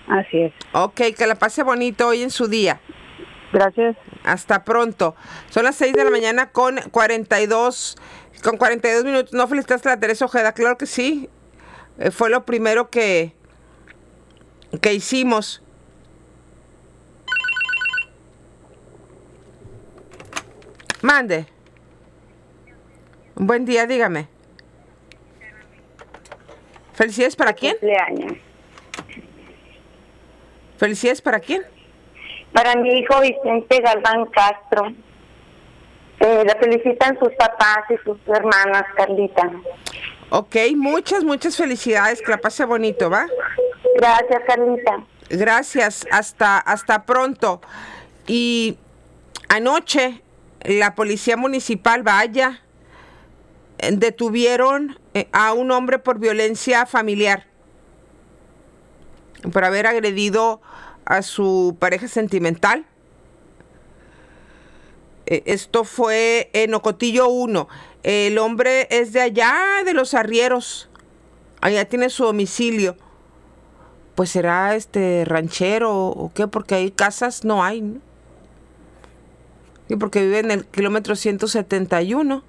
Así es. Ok, que la pase bonito hoy en su día. Gracias. Hasta pronto. Son las 6 de la mañana con 42 minutos. ¿No felicitaste a la Teresa Ojeda? Claro que sí. Fue lo primero que hicimos. Mande. Un buen día, dígame. ¿Felicidades para quién? Cumpleaños. ¿Felicidades para quién? Para mi hijo Vicente Galván Castro. Le felicitan sus papás y sus hermanas, Carlita. Ok, muchas felicidades, que la pase bonito, ¿va? Gracias, Carlita. Gracias, hasta pronto. Y anoche la policía municipal, vaya, detuvieron a un hombre por violencia familiar, por haber agredido a su pareja sentimental. Esto fue en Ocotillo 1. El hombre es de allá, de Los Arrieros. Allá tiene su domicilio. Pues será ranchero o qué, porque ahí casas no hay, ¿no? Y porque vive en el kilómetro 171.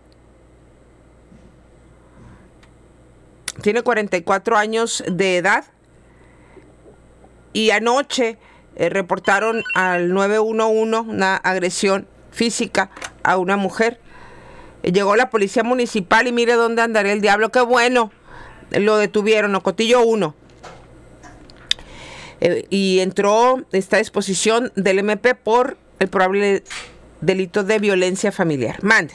Tiene 44 años de edad. Y anoche reportaron al 911 una agresión física a una mujer. Llegó la policía municipal y mire dónde andaría el diablo. ¡Qué bueno! Lo detuvieron, Ocotillo 1. Y entró esta disposición del MP por el probable delito de violencia familiar. Mande.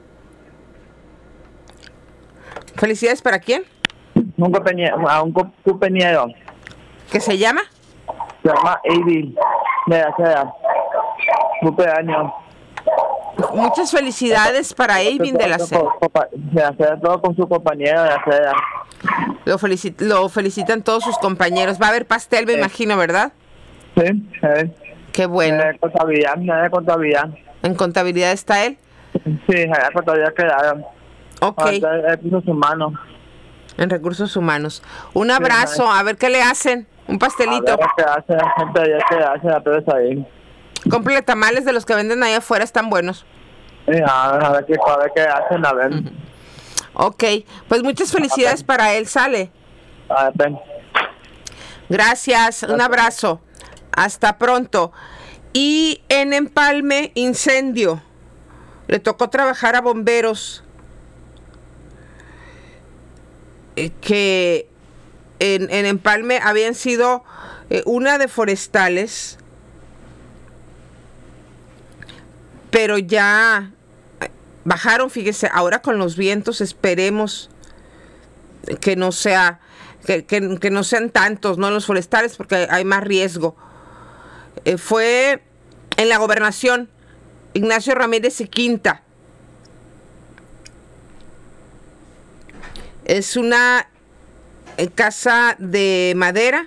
¿Felicidades para quién? Un compañero. ¿Qué se llama? Se llama Eivin, de la seda. Cumpleaños. Muchas felicidades para Eivin de la seda. De la seda, todo con su compañero de la seda. Lo felicitan todos sus compañeros. Va a haber pastel, me imagino, ¿verdad? Sí. Qué bueno. Nada de contabilidad. ¿En contabilidad está él? Sí, nada de contabilidad quedaron. Ok. Recursos humanos. En recursos humanos. Un abrazo, a ver qué le hacen. Un pastelito. A ver qué hace la gente allá, qué hace la presa ahí. Cómprale tamales de los que venden ahí afuera, están buenos. A ver qué hacen, a ver. Ok, pues muchas felicidades para él, sale. A ver, ven. Gracias, un abrazo. Hasta pronto. Y en Empalme, incendio. Le tocó trabajar a bomberos que en Empalme habían sido una de forestales, pero ya bajaron, fíjese, ahora con los vientos esperemos que no sea, que no sean tantos, ¿no? Los forestales, porque hay más riesgo. Fue en la Gobernación Ignacio Ramírez y Quinta. Es una casa de madera.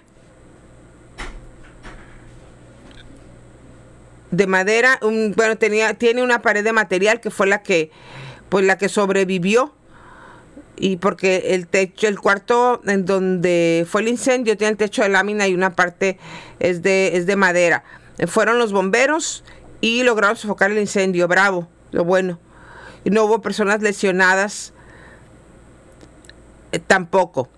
Tiene una pared de material que fue la que sobrevivió. Y porque el cuarto en donde fue el incendio tiene el techo de lámina y una parte es de madera. Fueron los bomberos y lograron sofocar el incendio. Bravo, lo bueno. Y no hubo personas lesionadas tampoco.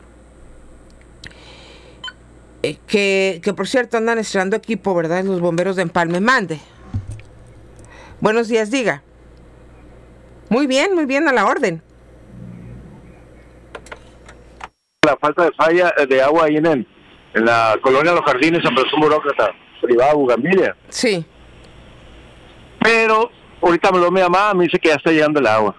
Que por cierto andan estrenando equipo, ¿verdad? Los bomberos de Empalme. Mande. Buenos días, diga. Muy bien, a la orden. La falta de falla de agua ahí en la colonia Los Jardines, San Francisco Burócrata, privada Bugambilia. Sí. Pero ahorita me llamaba, me dice que ya está llegando el agua.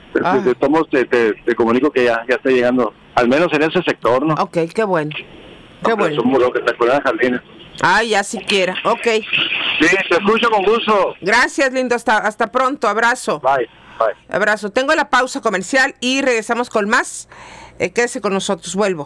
Te comunico que ya está llegando, al menos en ese sector, ¿no? Ok, qué bueno. Qué bueno. San Burócrata, colonia Jardines. Ay, ya siquiera. Ok. Sí, te escucho con gusto. Gracias, lindo. Hasta pronto. Abrazo. Bye. Abrazo. Tengo la pausa comercial y regresamos con más. Quédese con nosotros. Vuelvo.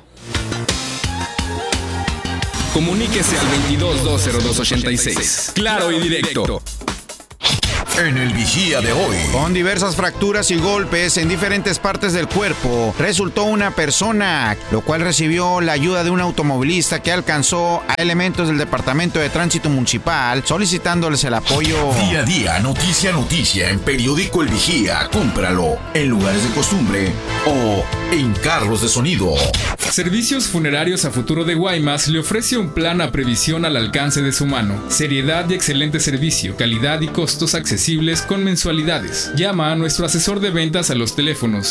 Comuníquese al 22-202-86. Claro y directo. en el Vigía de hoy. Con diversas fracturas y golpes en diferentes partes del cuerpo, resultó una persona, lo cual recibió la ayuda de un automovilista que alcanzó a elementos del Departamento de Tránsito Municipal solicitándoles el apoyo. Día a día, noticia a noticia en Periódico El Vigía. Cómpralo en lugares de costumbre o en carros de sonido. Servicios Funerarios a Futuro de Guaymas le ofrece un plan a previsión al alcance de su mano. Seriedad y excelente servicio, calidad y costos accesibles con mensualidades. Llama a nuestro asesor de ventas a los teléfonos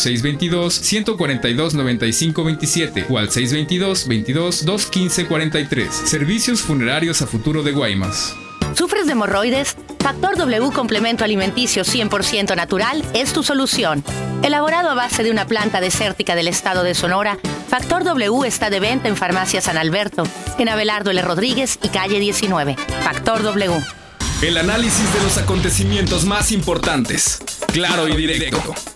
622-142-9527 o al 622-22-215-43. Servicios Funerarios a Futuro de Guaymas. ¿Sufres de hemorroides? Factor W Complemento Alimenticio 100% natural es tu solución. Elaborado a base de una planta desértica del estado de Sonora, Factor W está de venta en Farmacia San Alberto, en Abelardo L. Rodríguez y calle 19. Factor W. El análisis de los acontecimientos más importantes. Claro y directo.